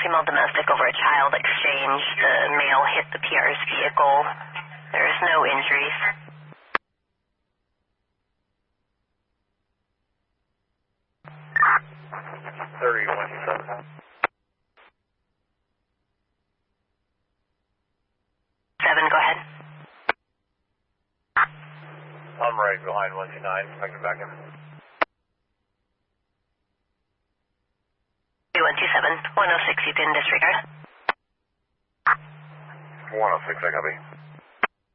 female domestic over a child exchange. The male hit the PR's vehicle. There's no injuries. Seven, go ahead. I'm right behind 129, expecting back in. 127, 106, you can disregard. 106, I copy.